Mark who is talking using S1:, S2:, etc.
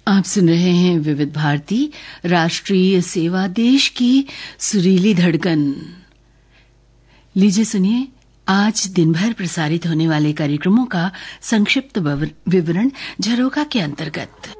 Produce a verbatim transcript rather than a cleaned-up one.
S1: आप सुन रहे हैं विविध भारती राष्ट्रीय सेवा, देश की सुरीली धड़कन। लीजिए सुनिए आज दिन भर प्रसारित होने वाले कार्यक्रमों का संक्षिप्त विवरण झरोखा के अंतर्गत।